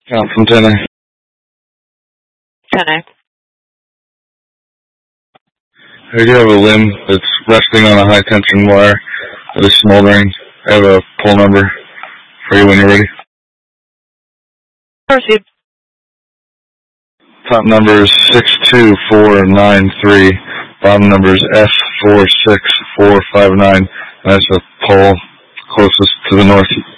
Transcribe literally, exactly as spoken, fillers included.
Count from ten A. ten A. I do have a limb that's resting on a high tension wire that is smoldering. I have a pull number for you when you're ready. Proceed. Top number is six two four nine three. Bottom number is F four six four five nine. That's the pole closest to the north.